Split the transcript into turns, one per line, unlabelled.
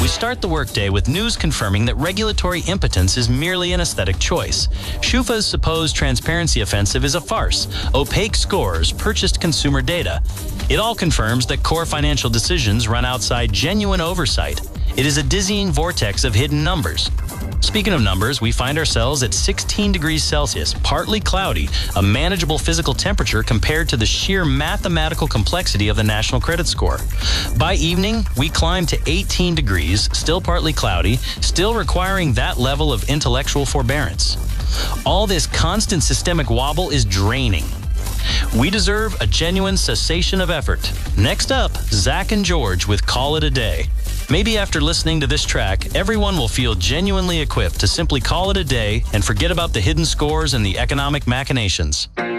start the workday with news confirming that regulatory impotence is merely an aesthetic choice. Shufa's supposed transparency offensive is a farce. Opaque scores, purchased consumer data. It all confirms that core financial decisions run outside genuine oversight. It is a dizzying vortex of hidden numbers. Speaking of numbers, we find ourselves at 16 degrees Celsius, partly cloudy, a manageable physical temperature compared to the sheer mathematical complexity of the national credit score. By evening, we climb to 18 degrees, still partly cloudy, still requiring that level of intellectual forbearance. All this constant systemic wobble is draining. We deserve a genuine cessation of effort. Next up, Zach and George with Call It a Day. Maybe after listening to this track, everyone will feel genuinely equipped to simply call it a day and forget about the hidden scores and the economic machinations.